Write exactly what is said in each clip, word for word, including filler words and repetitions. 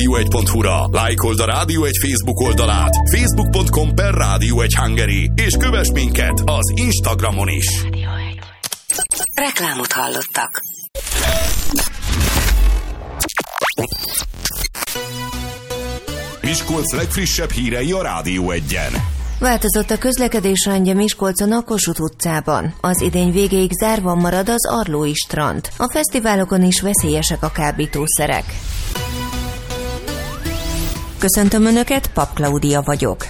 rádió egy pont hu-ra, lájkold a Rádió egy Facebook oldalát, facebook pont com per rádió egy hungary, és kövess minket az Instagramon is. Reklámot hallottak. Miskolc legfrissebb hírei a Rádió egyen. Változott a közlekedés rendje Miskolcon a Kossuth utcában. Az idény végéig zárva marad az Arlói strand. A fesztiválokon is veszélyesek a kábítószerek. Köszöntöm Önöket, Pap Klaudia vagyok.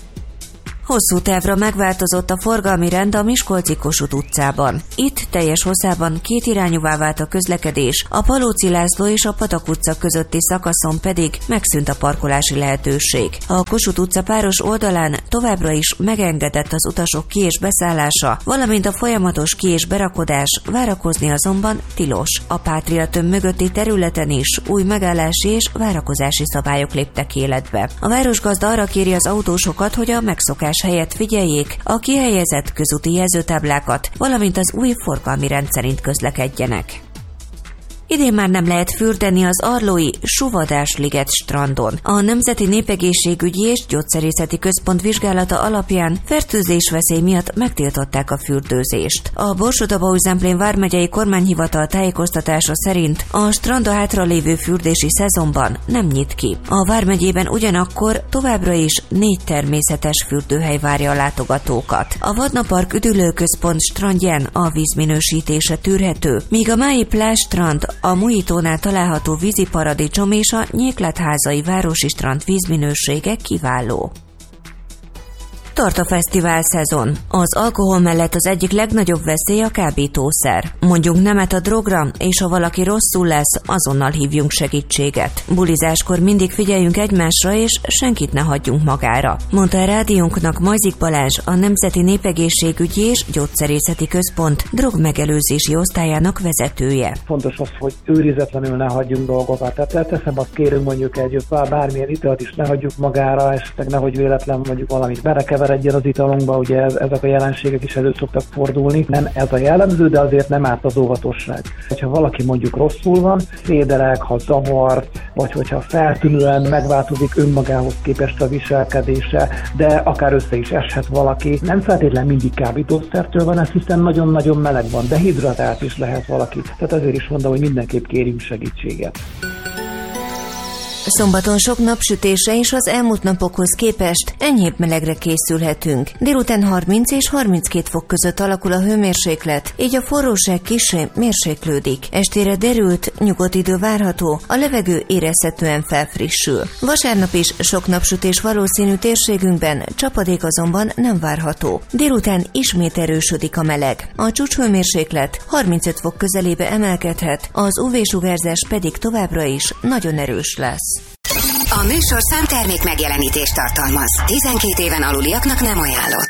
Hosszú távra megváltozott a forgalmi rend a miskolci Kossuth utcában. Itt teljes hosszában kétirányúvá vált a közlekedés, a Palóci László és a Patak utca közötti szakaszon pedig megszűnt a parkolási lehetőség. A Kossuth utca páros oldalán továbbra is megengedett az utasok ki- és beszállása, valamint a folyamatos ki- és berakodás, várakozni azonban tilos. A Pátria tömb mögötti területen is új megállási és várakozási szabályok léptek életbe. A városgazda arra kéri az autósokat, hogy a megszokás helyett figyeljék a kihelyezett közúti jelzőtáblákat, valamint az új forgalmi rend szerint közlekedjenek. Idén már nem lehet fürdeni az arlói Suvadás-liget strandon. A Nemzeti Népegészségügyi és Gyógyszerészeti Központ vizsgálata alapján fertőzésveszély miatt megtiltották a fürdőzést. A Borsod-Abaúj-Zemplén vármegyei kormányhivatal tájékoztatása szerint a strand a hátralévő fürdési szezonban nem nyit ki. A vármegyében ugyanakkor továbbra is négy természetes fürdőhely várja a látogatókat. A Vadnapark üdülőközpont strandján a vízminősítése tűrhető, míg a Mályi Plázs strand, a Mujitónál található víziparadicsom és a Nyékletházai városi strand vízminősége kiváló. Tart a fesztivál szezon. Az alkohol mellett az egyik legnagyobb veszély a kábítószer. Mondjunk nemet a drogra, és ha valaki rosszul lesz, azonnal hívjunk segítséget. Bulizáskor mindig figyeljünk egymásra, és senkit ne hagyjunk magára, mondta a rádiónknak Majzik Balázs, a Nemzeti Népegészségügyi és Gyógyszerészeti Központ drogmegelőzési osztályának vezetője. Fontos az, hogy őrizetlenül ne hagyjunk dolgokat. Tehát teszem, azt kérünk mondjuk egy bármilyen italt is ne hagyjuk magára, esetleg nehogy véletlen mondjuk valamit berekever egyen az italomba, ugye ez, ezek a jelenségek is elő szoktak fordulni. Nem ez a jellemző, de azért nem árt az óvatosság. Ha valaki mondjuk rosszul van, fédereg, ha zavar, vagy hogyha feltűnően megváltozik önmagához képest a viselkedése, de akár össze is eshet valaki. Nem feltétlen mindig kábítószertől van ez, hiszen nagyon-nagyon meleg van, de hidratált is lehet valaki. Tehát azért is mondom, hogy mindenképp kérjünk segítséget. Szombaton sok napsütése és az elmúlt napokhoz képest enyhébb melegre készülhetünk. Délután harminc és harminckét fok között alakul a hőmérséklet, így a forróság kissé mérséklődik. Estére derült, nyugodt idő várható, a levegő érezhetően felfrissül. Vasárnap is sok napsütés valószínű térségünkben, csapadék azonban nem várható. Délután ismét erősödik a meleg. A csúcshőmérséklet harmincöt fok közelébe emelkedhet, az ú vé-sugárzás pedig továbbra is nagyon erős lesz. A műsorszám termék megjelenítést tartalmaz. tizenkét éven aluliaknak nem ajánlott.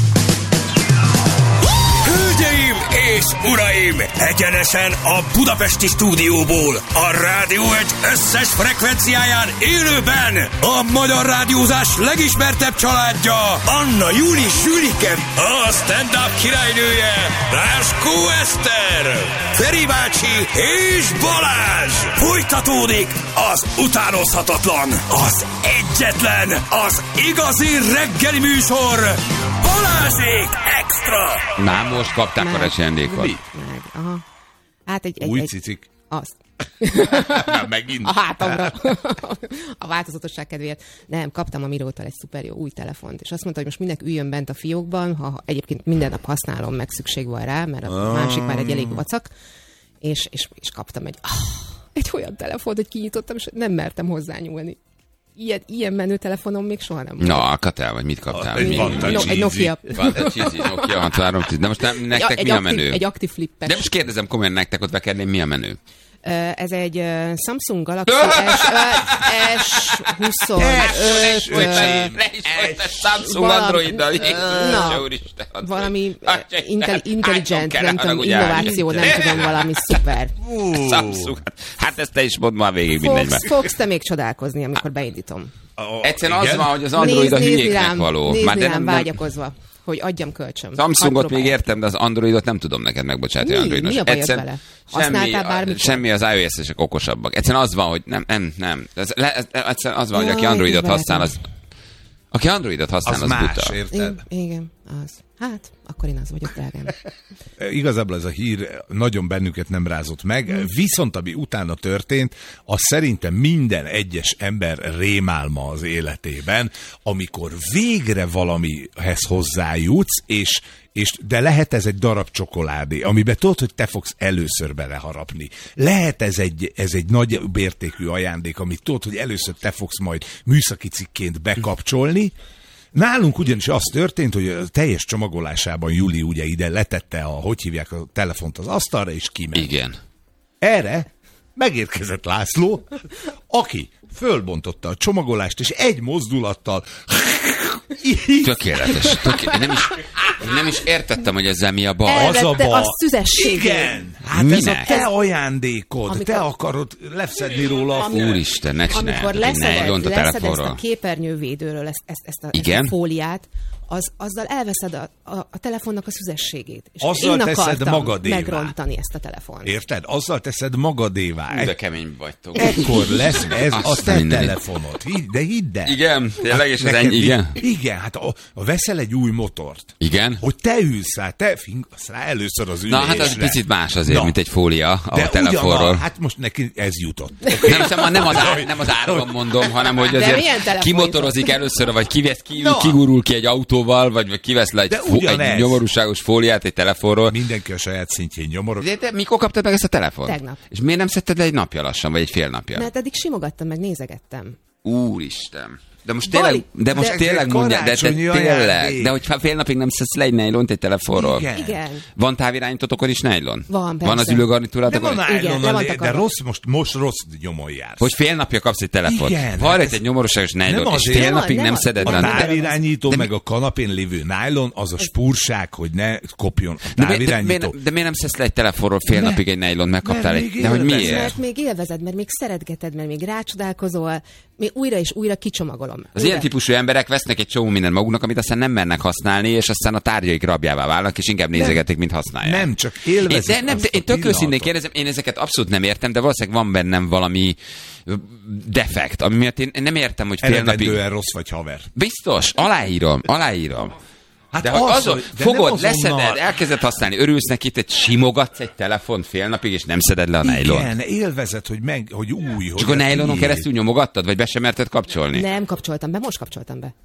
Hölgyeim és uraim! Egyenesen a budapesti stúdióból, a Rádió egy összes frekvenciáján élőben a magyar rádiózás legismertebb családja, Anna Júli Zsülike, a stand-up királynője, Lászkó Eszter, Feri bácsi és Balázs! Folytatódik az utánozhatatlan, az egyetlen, az igazi reggeli műsor, Balázsék Extra! Már most kapták a ajándékot. Meg, aha. Hát egy, egy, új egy, cicik? Azt. Na, megint. A hátamra. A változatosság kedvéért. Nem, kaptam a Mirótól egy szuper jó új telefont, és azt mondta, hogy most mindenki üljön bent a fiókban, ha egyébként minden nap használom, meg szükség van rá, mert a másik már egy elég vacak, és, és, és kaptam egy, ah, egy olyan telefont, hogy kinyitottam, és nem mertem hozzányúlni. Ilyen, ilyen menő telefonom még soha nem volt. Na, alkatál, vagy mit kaptál? Egy, no, egy Nokia. Van egy cheesy Nokia hatvanhárom tíz. De most nem, nektek ja, mi a menő? Egy aktív flippes. De most kérdezem komolyan, nektek ott bekerném, mi a menő? Ez egy uh, Samsung Galaxy S huszonöt Samsung Androiddal. Valami intelligent, nem tudom, innováció, nem tudom, valami szuper. Samsung. Hát ezt te is mondd már végig mindegyben. Fogsz te még csodálkozni, amikor beindítom. Egyszerűen az van, hogy az Android a hülyéknek való. Nézd rám vágyakozva. hogy adjam kölcsön. Samsungot még értem, de az Androidot nem tudom neked megbocsátani. Mi? Androidnos. Mi a bajod Egyszer, vele? Semmi, Használtál bármikor? semmi, az iOS-esek okosabbak. Egyszerűen az van, hogy nem, nem, nem. Ez, le, ez, egyszerűen az van, hogy aki Jaj, Androidot ez használ, az... Aki Androidot használ, Az az, más, buta. érted? Igen, igen, az. Hát, akkor én az vagyok, drágám. Igazából ez a hír nagyon bennünket nem rázott meg, viszont ami utána történt, az szerintem minden egyes ember rémálma az életében, amikor végre valamihez hozzájutsz, és, és de lehet ez egy darab csokoládé, amiben tudod, hogy te fogsz először beleharapni. Lehet ez egy, ez egy nagy értékű ajándék, amit tudod, hogy először te fogsz majd műszaki cikként bekapcsolni. Nálunk ugyanis az történt, hogy a teljes csomagolásában Juli ugye ide letette a, hogy hívják a telefont az asztalra, és kiment. Igen. Erre megérkezett László, aki fölbontotta a csomagolást, és egy mozdulattal Tökéletes. Tökéletes. Én nem is, én nem is értettem, hogy ezzel mi a baj. Elvette az a baj. a szüzességét. Igen, hát Minek? ez a te ajándékod, Amikor- te akarod leszedni róla a Ami- Úristen, ne csinálj. Amikor Egy leszeded, nylont a leszed ezt telefonról. a képernyővédőről, ezt, ezt, ezt, a, ezt Igen? a fóliát, az, azzal elveszed a, a, a telefonnak a szüzességét. És Azzal én teszed akartam magadévá. megrontani ezt a telefont. Érted? Azzal teszed magadévá. De kemény vagytok. Ekkor lesz ez a Azt te mindenit. telefonod. Hidd, de hidd el. Igen, tényleg, és ez Neked ennyi, i- igen? Igen, hát a, a veszel egy új motort. Igen? Hogy te ülsz rá, te fingasz rá először az ülésre. Na, hát az picit más azért, Na. mint egy fólia a De telefonról. ugyanaz, hát most neki ez jutott. Nem, nem, nem, az ár, nem az áron mondom, hanem hogy De milyen azért telefon kimotorozik először, vagy kivesz, ki, Na. kigurul ki egy autóval, vagy, vagy kivesz le egy, De fó, egy ugyanez. nyomorúságos fóliát egy telefonról. Mindenki a saját szintjén nyomoros. De te mikor kaptad meg ezt a telefont? Tegnap. És miért nem szedted le egy napja lassan, vagy egy fél napja? Mert eddig simogattam, meg nézegettem. Úristen. De most Bali, tényleg, de most de- tényleg Ez mondja, de, de karácsonyi tényleg, ajándék. de hogy fél napig nem szedsz le egy nylont egy telefonról. Igen. Igen. Van távirányítótokon is nylon? Van, Van persze. az ülőgarnitúrátokon? Nem a Igen, nylon, le van de takarva. rossz, most, most rossz nyomon jársz. Hogy fél napja kapsz egy telefont. Igen, Van hát itt ez- egy nyomorúságos nylon, Nem és azért. fél Nem, napig nem nem az- szeded A le. de- távirányító, de- meg a kanapén lévő nylon, az a spúrság, hogy ne kopjon a De, mi- de, távirányító. miért, de miért nem szedsz le egy telefonról fél Ne. napig egy nylon, megkaptál Mert egy... még De hogy élvezed. miért? Mert még élvezed, mert még szeretgeted, mert még rácsodálkozol, még újra és újra kicsomagolom. Az ilyen típusú emberek vesznek egy csomó mindent maguknak, amit aztán nem mernek használni, és aztán a tárgyaik rabjává válnak, és inkább nézegetik, mint használják. Nem, csak élvezik Én, de nem, azt én a tök őszintén pillanatot. kérdezem, én ezeket abszolút nem értem, de valószínűleg van bennem valami defekt, ami miatt én nem értem, hogy fél napig... Eredendően rossz vagy haver. Biztos, aláírom, aláírom. Hát De hogy az, azon, hogy- de fogod, nem azonnal. leszeded, elkezded használni, örülsz neki, te simogatsz egy telefont fél napig, és nem szeded le a nylont. Igen, élvezed, hogy, meg, hogy új. Csak hogy a nylonon tiéd. keresztül nyomogattad, vagy be sem merted kapcsolni? Nem kapcsoltam be, most kapcsoltam be.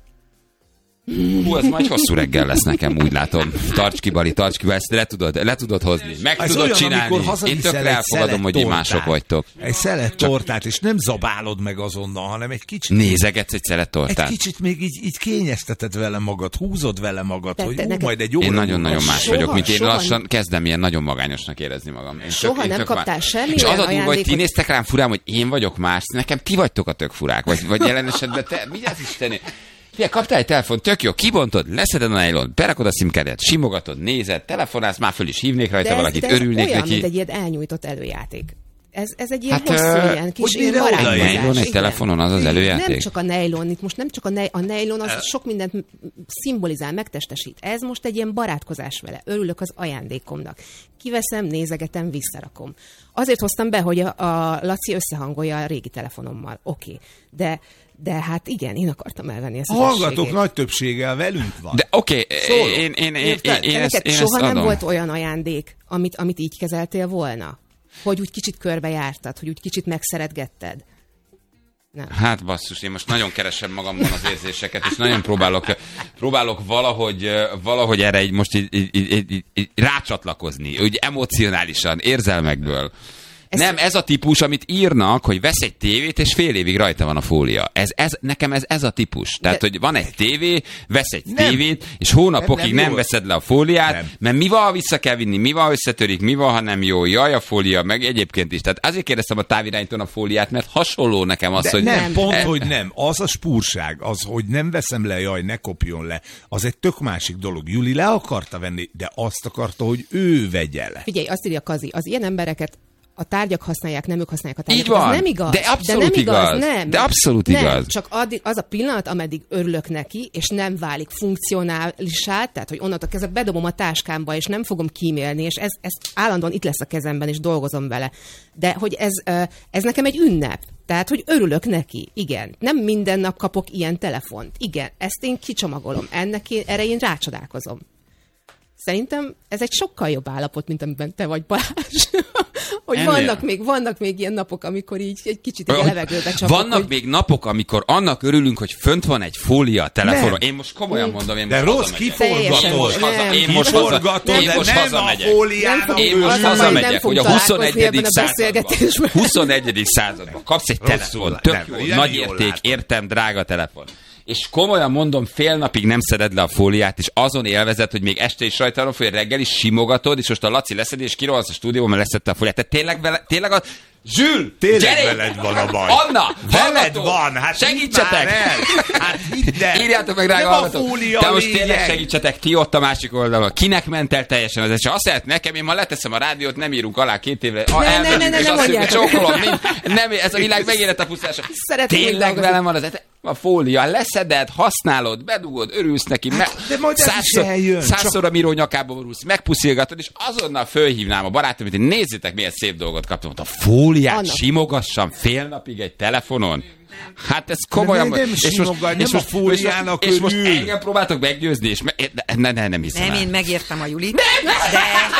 Hú, az majd hosszú reggel lesz nekem, úgy látom. Tarts ki, Bali, tarts ki, ezt le tudod, le tudod hozni. Meg Ez tudod olyan, csinálni. amikor Én hazaviszel tökre egy elfogadom, szelet hogy így tortát. mások vagytok. Egy szelet tortát, és nem zabálod meg azonnal, hanem egy kicsit... Nézegetsz egy szelet Egy tortát. kicsit még így, így kényezteted vele magad, húzod vele magad, Te- hogy te ú, neked- majd egy óra Én nagyon-nagyon múlva- más Soha, vagyok, mint én soha lassan kezdem ilyen nagyon magányosnak érezni magam. Én Soha én nem tök kaptál má- semmilyen És az a durva, hogy ti ajándékot? néztek rám furán, hogy én vagyok más, nekem ti vagytok a tök furák, vagy, vagy jelen esetben te, mi az Isteni? Figyelj, kaptál egy telefon, tök jó, kibontod, leszeded a nylon, berakod a szimkártyát, simogatod, nézed, telefonálsz, már föl is hívnék rajta De ez, valakit, de ez örülnék olyan, neki. mint egy ilyen elnyújtott előjáték. Ez, ez egy ilyen Hát, hát, hosszú, ö, ilyen kis hogy ilyen mire odaér? barátkozás. Nylon egy Igen. telefonon, az az Igen. előjáték? Nem csak a nylon, itt most nem csak a, ne, a nylon, az sok mindent m- szimbolizál, megtestesít. Ez most egy ilyen barátkozás vele. Örülök az ajándékomnak. Kiveszem, nézegetem, visszarakom. Azért hoztam be, hogy a, a Laci összehangolja a régi telefonommal. Oké, okay. de de hát igen, én akartam elvenni ezt A az hallgatók ességét. nagy többsége velünk van. De oké, okay, Szólok. én, én, én, Érted? én, én, De ezt, neked én soha ezt nem adom. volt olyan ajándék, amit, amit így kezeltél volna? Hogy úgy kicsit körbejártad, hogy úgy kicsit megszeretgetted? Nem. Hát basszus, én most nagyon keresem magamban az érzéseket, és nagyon próbálok, próbálok valahogy, valahogy erre így most így, így, így, így, így rácsatlakozni, úgy emocionálisan, érzelmekből. Ez... Nem, ez a típus, amit írnak, hogy vesz egy tévét, és fél évig rajta van a fólia. Ez, ez, nekem ez, ez a típus. Tehát, De... hogy van egy tévé, vesz egy Nem. tévét, és hónapokig Nem, nem, nem nem jó. veszed le a fóliát, Nem. mert mi van, vissza kell vinni, mi van, összetörik, mi van, ha nem jó, jaj a fólia, meg egyébként is. Tehát azért kérdeztem a távirányítón a fóliát, mert hasonló nekem az, De hogy... nem, nem. pont, E- hogy nem. Az a spúrság, az, hogy nem veszem le, jaj, ne kopjon le, az egy tök másik dolog. Juli le akarta venni, de azt akarta, hogy ő vegye le. Figyelj, azt írja Kazi, az ilyen embereket a tárgyak használják, nem ők használják a tárgyakat. Így van, ez nem igaz. de abszolút de nem igaz. igaz. Nem. De abszolút nem. igaz. Csak addig, az a pillanat, ameddig örülök neki, és nem válik funkcionálisá, tehát hogy onnantól kezdve bedobom a táskámba, és nem fogom kímélni, és ez, ez állandóan itt lesz a kezemben, és dolgozom vele. De hogy ez, ez nekem egy ünnep. Tehát, hogy örülök neki. Igen. Nem minden nap kapok ilyen telefont. Igen. Ezt én kicsomagolom. Ennek én, erre én rácsodálkozom. Szerintem ez egy sokkal jobb állapot, mint amiben te vagy, Balázs. Hogy vannak még, vannak még ilyen napok, amikor így egy kicsit egy levegőbe csapok. Vannak hogy... még napok, amikor annak örülünk, hogy fönt van egy fólia a telefonon. Én most komolyan mondom, én de most rossz, kiforgatod. Én most kiforgatod, én most hazamegyek. Én most hazamegyek, hogy a huszonegyedik században, huszonegyedik században kapsz egy telefon, tök jó, nagy érték, értem, drága telefon. És komolyan mondom, fél napig nem szeded le a fóliát, és azon élvezed, hogy még este is rajta van, hogy reggel is simogatod, és most a Laci leszed, és kirohansz a stúdióban, mert leszedte a fóliát. Tehát tényleg, vele, tényleg a... Zsül! Tényleg gyere! veled van a baj. Anna! Veled van! Hát segítsetek! Hát hidd el! Írjátok meg, drága hallgatók! De most tényleg segítsetek, ti ott a másik oldalon. Kinek ment el teljesen az eset? Azt lehet nekem, én ma leteszem a rádiót, nem írunk alá két évre. Ne, ne, ne, ne, ne mondjátok. Nem, ez a világ megérett a pusztása. Tényleg velem van az eset. A fólia, leszeded, használod, bedugod, örülsz neki, me- de majd százszor, százszor a Miró nyakába borulsz, megpuszilgatod, és azonnal fölhívnám a barátom, hogy nézzétek, milyen szép dolgot kaptam. A fóliát Anna. Simogassam fél napig egy telefonon. Hát ez komolyan... Nem, nem és simogatj, nem a fóliának és most, és most engem próbáltok meggyőzni, és me- ne, ne, nem hiszem Nem, el. én megértem a Julit. Nem, de...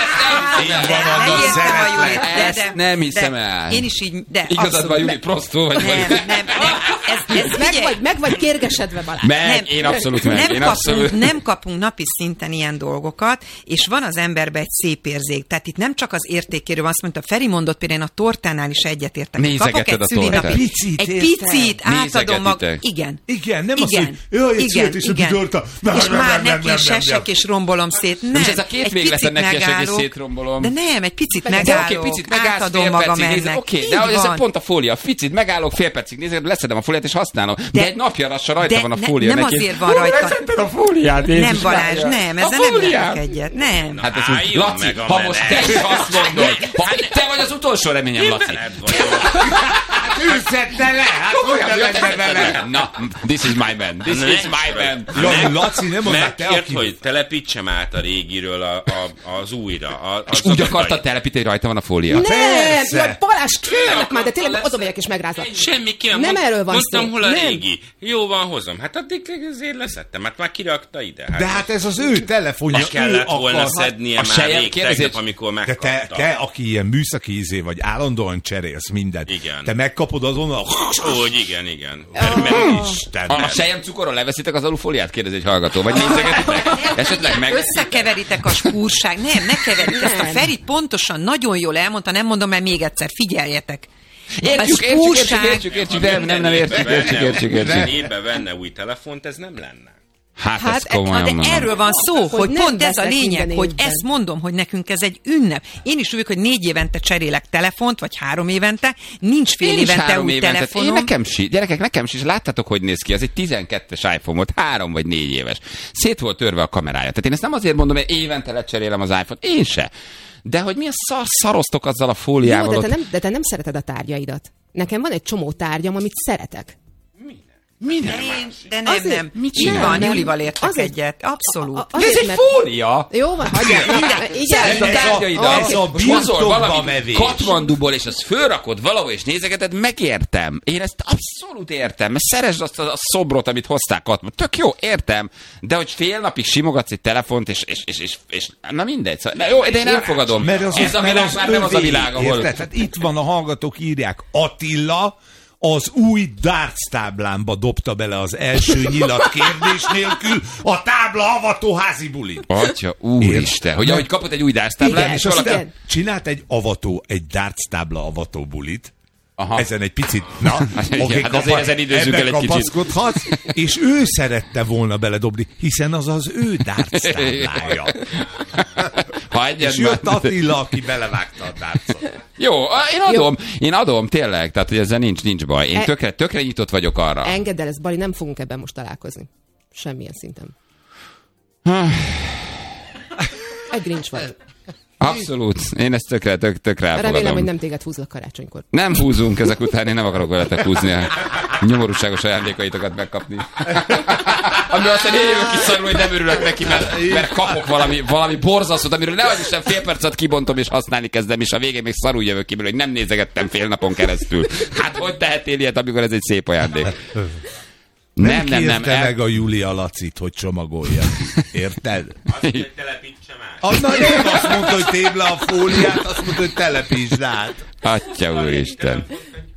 megértem a Julit. De, de, nem hiszem de, el. Én is így... De igazad van, Juli, prostó vagy. Nem, nem, nem. Ez, ez, meg, vagy, meg vagy kérgesedve, Balázs. Meg, nem, én abszolút meg. Nem, én kapunk, abszolút... nem kapunk napi szinten ilyen dolgokat, és van az emberben egy szép érzék. Tehát itt nem csak az értékéről, azt mondta, Feri mondott, például én a tortánál is egyetértek. Nézegeted a tortát. Egy picit, egy picit átadom mag... Igen. Igen, nem igen. az, hogy jaj, egy igen, szőt igen. a torta. És már neki is sesek és rombolom szét. Nem, és ez a két végleted neki esek és szétrombolom. De nem, egy picit de megállok, okay, picit megállsz, átadom magam ennek. Oké, de ez pont a fólia. Picit megállok, fél percig nézek, leszedem a fóliát és használom. De, de egy napja lassan rajta van a fólia. Nem neki. azért van rajta. Leszedted a fóliát, nem, Balázs, nem, ezzel nem értek egyet. Nem. Hát ez úgy, Laci, ha most te is azt mondod, te vagy az utolsó reményem, Laci. Őszette le, hát olyan lenne vele. Na, this is my man, this is my man. Jani, Laci, nem mondd te, aki... hogy telepítsem át a régiről a, a, az újra. A, és úgy akartad telepíteni, hogy rajta van a fólia? Nem, ja, Balázs, kérlek már, de tényleg oda megyek és megrázlak. Semmi kérem, nem erről van mondtam, szó. hol a nem. régi. Jó van, hozom. Hát addig azért leszettem, hát már kirakta ide. Hát de hát ez az ő telefonja. És kellett volna szednie már rég tegnap, amikor megkapta. De te, te, aki ilyen műszaki ízé vagy, állandóan cserélsz mindent. Igen. Te megkapod azonnal... Ó, igen, igen. Isten. A sejem cukorról leveszitek az alufóliát, kérdezi egy hallgató. Vagy nézegetitek? Esetleg meg... Összekeveritek a spúrság. Nem, ne keverjük. Ezt a Feri pontosan nagyon jól elmondta, nem mondom el még egyszer. Figyeljetek. Értjük, értjük, értjük, értjük, értjük, nem, nem, nem értjük, értjük, értjük, értjük. Évbe venne új telefont, ez nem lenne. Hát, hát ez komolyan de erről van szó, hogy, hogy pont ez a lényeg, hogy évben. ezt mondom, hogy nekünk ez egy ünnep. Én is úgy, hogy négy évente cserélek telefont, vagy három évente, nincs fél én évente új évente. telefonom. Én nekem si, gyerekek, nekem is, láttátok, hogy néz ki, ez egy tizenkettes iPhone volt, három vagy négy éves. Szét volt törve a kamerája. Tehát én ezt nem azért mondom, hogy évente lecserélem az iPhone-t, én se. De hogy milyen szar, szaroztok azzal a fóliával. Jó, de, te nem, de te nem szereted a tárgyaidat. Nekem van egy csomó tárgyam, amit szeretek. Minden de, én, de nem, azért, nem. Mit Így van, nem, Julival értek azért, egyet. Abszolút. A, a, de ez egy mert... fólia! Jó van, hagyjál. Szedd a tárgyaidat. Ez a Most hozol valami mevés. Katmanduból, és azt fölrakod valahol, és nézegeted, megértem. Én ezt abszolút értem. Mert szeresd azt a szobrot, amit hozták Katmandu. Tök jó, értem. De hogy fél napig simogatsz egy telefont, és, és, és, és, és na mindegy. Szóval, jó, de én elfogadom. Mert az, ez a mert világ az már nem az a világ, ahol... Érted? Hát itt van, a hallgatók írják, Attila az új darts táblámba dobta bele az első nyilat kérdés nélkül a tábla avató házi bulin. Atya, úristen, hogy ahogy kapott egy új darts táblát, igen, és és valaki... aztán csinált egy avató, egy darts tábla avató bulit. Aha. Ezen egy picit, na, Igen, oké, hát azért ezen időzzük el egy kicsit. kapaszkodhatsz, és ő szerette volna beledobni, hiszen az az ő darts táblája. És jött Attila, aki belevágta a dartsot. Jó, én adom, Jó. én adom, tényleg, tehát hogy ezzel nincs, nincs baj. Én tökre, tökre nyitott vagyok arra. Engedd el ezt, Bali, nem fogunk ebben most találkozni. Semmilyen szinten. Egy grincs vagy. Abszolút. Én ezt tökre, tök, tökre elfogadom. Remélem, hogy nem téged húzlak karácsonykor. Nem húzunk ezek után, én nem akarok veletek húzni a nyomorúságos ajándékaitokat megkapni. Ami aztán én jövök ki szarul, hogy nem örülök neki, mert, mert kapok valami, valami borzasztót, amiről nehogy Isten fél percet kibontom és használni kezdem, és a végén még szarul jövök ki, hogy nem nézegettem fél napon keresztül. Hát hogy tehetél ilyet, amikor ez egy szép ajándék? Nem, nem, nem, nem. El... meg a Julia Lacit, hogy csomagolja ki. Érted? Azt, hogy telepítsem át. Anna nem azt mondta, hogy tébb le a fóliát, azt mondta, hogy telepítsd át. Atya úristen.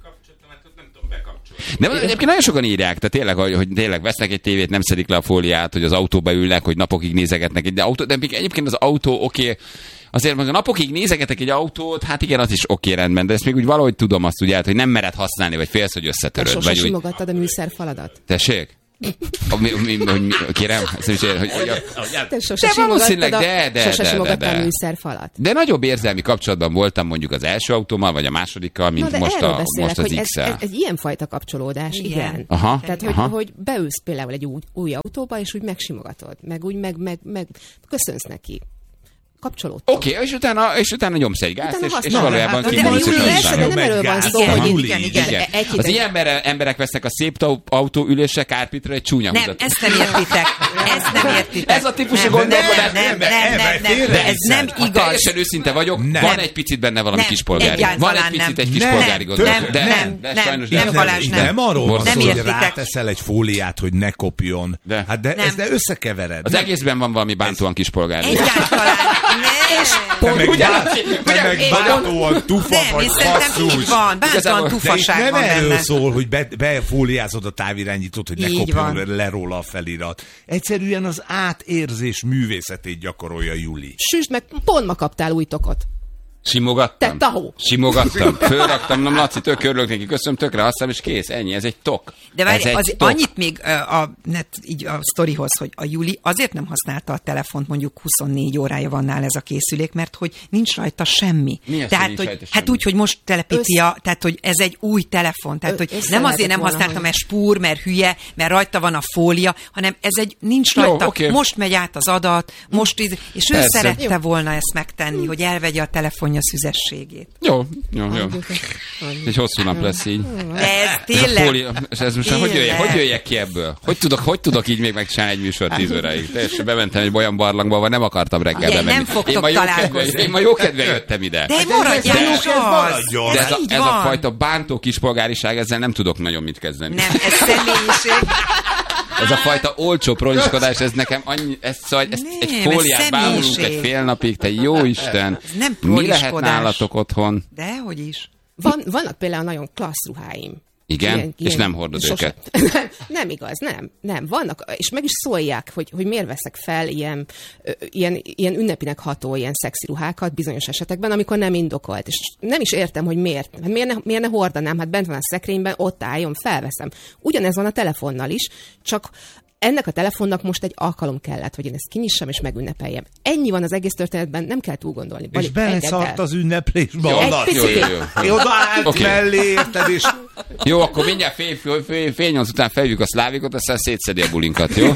De egyébként nagyon sokan írják, tehát tényleg, hogy, hogy tényleg vesznek egy tévét, nem szedik le a fóliát, hogy az autóba ülnek, hogy napokig nézegetnek egy de autó, de egyébként az autó oké, okay, azért meg a napokig nézegetek egy autót, hát igen, az is oké, okay, rendben, de ezt még úgy valahogy tudom azt ugye, hogy nem mered használni, vagy félsz, hogy összetöröd. Sose simogattad a műszerfaladat? Tessék? Mi, mi, mi, mi, kérem? Hogy, hogy, hogy, te sose simogattad a, de, de, sose simogattad a műszerfalat. De nagyobb érzelmi kapcsolatban voltam mondjuk az első autómmal, vagy a másodikkal, mint Na, most, a, beszélek, most az X-el. Ez, ez egy ilyenfajta kapcsolódás, igen. igen. Aha, Tehát, aha. Hogy, hogy beülsz például egy új, új autóba, és úgy megsimogatod, meg úgy meg, meg, meg köszönsz neki. Kapcsolódtam. Oké, okay, és utána, és utána nyomsz egy gázt, és, és valójában hát, kimonsz, és használod. Nem erről van szó, hogy igen, igen, igen. Az ilyen emberek, emberek vesznek a szép autóülésre, kárpitra egy csúnya nem, húzat. ezt nem értitek. Ezt nem értitek. Ez a típusú gondolkodás. Nem, nem, nem, nem, nem. Ez nem igaz. Teljesen őszinte vagyok, nem. Van egy picit benne valami kispolgári. Van egy picit egy kispolgári gondolat. Nem, nem, de sajnos nem. Balázs, nem. Nem arról van szó, hogy ráteszel egy fóliát, hogy ne kopjon. Hát de ezt összekevered. Az egészben van valami bántóan kispolgári. Egyáltalán nem. Te meg, te meg bántóan tufa nem, vagy basszus. Így van, bántóan tufaság nem van erről benne. szól, hogy be, befóliázod a távirányítót, hogy ne így kopjon van. le róla a felirat. Egyszerűen az átérzés művészetét gyakorolja Juli. Süsd meg, pont ma kaptál új tokot. Simogattam. Te tahó. Simogattam. Fölraktam, nem Laci, tök örülök neki, köszönöm, tökre használom, és kész, ennyi, ez egy tok. De várj, az annyit még a, a, net, így a sztorihoz, hogy a Juli azért nem használta a telefont, mondjuk huszonnégy órája van nála ez a készülék, mert hogy nincs rajta semmi. Mi az, tehát, hogy hogy, rajta hát semmi? úgy, hogy most telepíti a, tehát, hogy ez egy új telefon. Tehát, hogy nem azért nem használtam, mert spúr, mert hülye, mert rajta van a fólia, hanem ez egy, nincs rajta. Jó, okay. Most megy át az adat, most, és ő Persze. szerette jó. volna ezt megtenni, hogy elvegye a telefonja szüzességét. Jó, jó, jó. Egy hosszú nap lesz így. Ez tényleg. Fólia, és ez most hogy jöjjek, hogy jöjjek ki ebből? Hogy tudok, hogy tudok így még megcsinálni egy műsor tíz óráig? Teljesen bementem egy olyan barlangba, vagy nem akartam reggel bemenni. Nem fogtok találkozni. Én ma jó kedve jöttem ide. De maradjál, de, de ez, a, ez a fajta bántó kispolgáriság, ezzel nem tudok nagyon mit kezdeni. Nem, ez személyiség. Ez a fajta olcsó proliskodás, ez nekem annyi, ez, szóval, ezt nem, egy fóliát bámulunk egy fél napig, te jó Isten. Mi lehet nálatok otthon? Dehogy is. Van, vannak például nagyon klassz ruháim. Igen? Ilyen, és ilyen, nem hordod sose, őket? nem, nem igaz, nem. Nem, vannak, és meg is szólják, hogy, hogy miért veszek fel ilyen, ilyen, ilyen ünnepinek ható, ilyen szexi ruhákat bizonyos esetekben, amikor nem indokolt. És nem is értem, hogy miért. Hát miért, ne, miért ne hordanám? Hát bent van a szekrényben, ott álljon, felveszem. Ugyanez van a telefonnal is, csak ennek a telefonnak most egy alkalom kellett, hogy én ezt kinyissam és megünnepeljem. Ennyi van az egész történetben, nem kell túl gondolni. És beleszart az ünneplésbe. Jó, jó, jó, jó. Jó, oda állt okay. mellé, érted, és... Jó, akkor mindjárt fél, fél, fél, fél nyolc után feljük a szlávikot, aztán szétszedi a bulinkat, jó?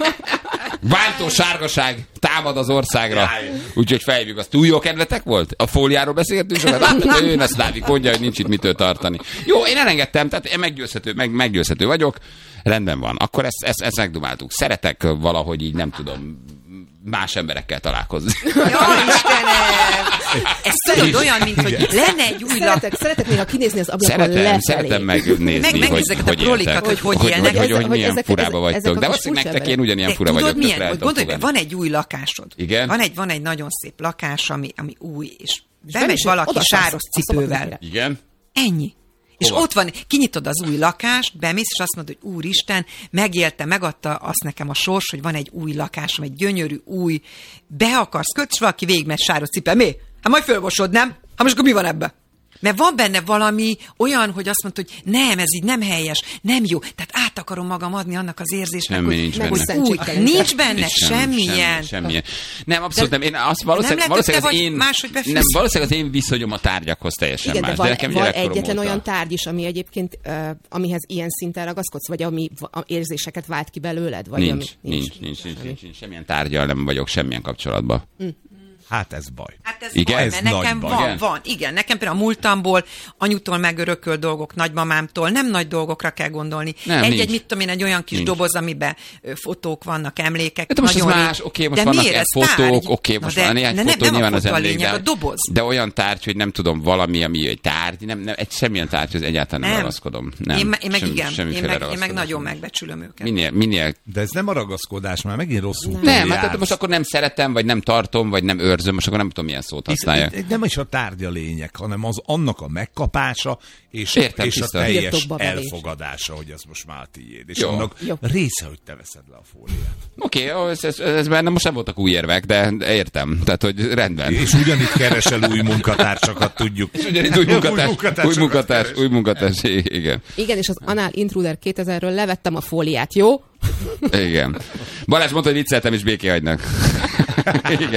Bántó sárgaság támad az országra. Úgyhogy felhívjuk azt. Túl jó kedvetek volt? A fóliáról beszélgetünk sokat? Hát, jön a szlávik, mondja, hogy nincs itt mitől tartani. Jó, én elengedtem, tehát én meggyőzhető, meg, meggyőzhető vagyok. Rendben van. Akkor ezt, ezt, ezt megdumáltuk. Szeretek valahogy így, nem tudom, más emberekkel találkozni. Jó, Istenem! Ez tudod olyan, mint hogy lenne egy új lap. Szeretek, szeretek néha kinézni az ablakon szeretem, lefelé. Szeretem megnézni, meg, hogy, hogy prolikat, hogy hogy élnek. Hogy, hogy, hogy milyen furába vagytok. De azt nektek én ugyanilyen fura vagyok. Tudod milyen? Hogy gondolj, hogy van egy új lakásod. Igen? Van egy, van egy nagyon szép lakás, ami, ami új, és bemegy valaki sáros cipővel. Igen? Ennyi. És Hova? Ott van, kinyitod az új lakást, bemész, és azt mondod, hogy úristen, megélte, megadta azt nekem a sors, hogy van egy új lakásom, egy gyönyörű, új, be akarsz kötni, és valaki végigmegy sáros cipővel. Mi? Hát majd fölmosod, nem? Hát most akkor mi van ebben? Mert van benne valami olyan, hogy azt mondta, hogy nem, ez így nem helyes, nem jó. Tehát át akarom magam adni annak az érzésnek, semmi hogy, nincs meg, benne. Úgy, nincs benne nincs semmilyen. Semmi, semmilyen. Nem, abszolút nem. Én azt valószínűleg, valószínűleg, az én, nem, valószínűleg az én viszonyom a tárgyakhoz teljesen igen, más. De van, de van egyetlen olyan tárgy is, ami egyébként, uh, amihez ilyen szinten ragaszkodsz, vagy ami a érzéseket vált ki belőled? Vagy nincs, ami, nincs, nincs, nincs, nincs, nincs, nincs, semmilyen tárgyal nem vagyok semmilyen kapcsolatban. Mm. Hát ez baj. Hát ez Igen? baj, Ez mert nagy nekem baj. van, Igen? van. Igen, nekem például a múltamból, anyutól megörökölt dolgok, nagymamámtól, nem nagy dolgokra kell gondolni. Nem, Egy-egy, nincs. mit tudom én, egy olyan kis Nincs. doboz, amiben ö, fotók vannak, emlékek. De most ez nagyon más, rég- oké, most de vannak miért? e Ez fotók, tárgy. oké, Na most de- van néhány de nem- fotó, nem a nyilván az fotó a emlék, lényeg, de, a doboz. de olyan tárgy, hogy nem tudom, valami, ami egy tárgy, nem, nem egy semmilyen tárgyhoz egyáltalán nem, Nem. ragaszkodom. Nem, Én, me- én meg sem- igen, én semmiféle meg, én meg ragaszkodás nagyon nem. megbecsülöm őket. Minél, minél De ez nem a ragaszkodás, már megint rosszul nem, hát tehát most akkor nem szeretem, vagy nem tartom, vagy nem őrzöm, most akkor nem tudom, milyen szót használja. Itt, nem is a tárgy a lényeg, hanem az annak a megkapása, és, Értem, és a tiszta. teljes Birtokba velés. elfogadása, hogy ez most már tiéd. És Jó. annak Jó. része, hogy te veszed le a fóliát. Oké, okay, ez, ez, ez benne most nem voltak új érvek, de értem. Tehát, hogy rendben. És ugyanitt keresel új munkatársakat, tudjuk. És ugyanitt új munkatárs, új munkatársakat munkatárs, keres. új munkatárs, igen. Igen, és az Anál Intruder kétezerről levettem a fóliát, jó? Igen. Balázs mondta, hogy vicceltem, és béké hagynak. Igen.